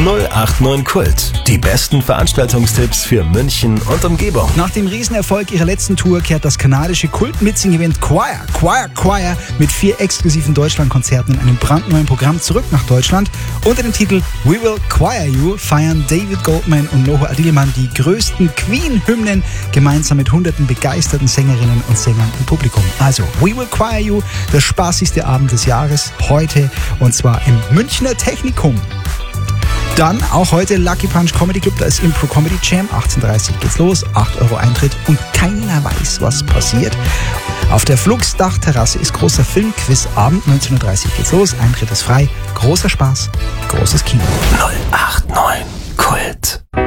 089 Kult. Die besten Veranstaltungstipps für München und Umgebung. Nach dem Riesenerfolg ihrer letzten Tour kehrt das kanadische Kult-Mitsing-Event Choir mit 4 exklusiven Deutschlandkonzerten in einem brandneuen Programm zurück nach Deutschland. Unter dem Titel We Will Choir You feiern David Goldman und Noho Adilman die größten Queen-Hymnen gemeinsam mit hunderten begeisterten Sängerinnen und Sängern im Publikum. Also We Will Choir You, der spaßigste Abend des Jahres, heute und zwar im Münchner Technikum. Dann auch heute Lucky Punch Comedy Club, da ist Impro Comedy Jam, 18:30 geht's los, 8 Euro Eintritt und keiner weiß, was passiert. Auf der Flux-Dachterrasse ist großer Filmquiz-Abend, 19:30 geht's los, Eintritt ist frei, großer Spaß, großes Kino. 089 Kult.